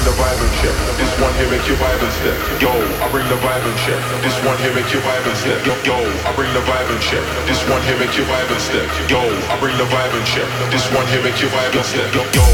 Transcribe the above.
bring the vibe and shit. This one here make you vibe and step. Yo, I bring the vibe and shit. This one here make you vibe and step. Yo, I bring the vibe and shit. This one here make you vibe and step. Yo, I bring the vibe and shit. This one here make you vibe and step. Yo.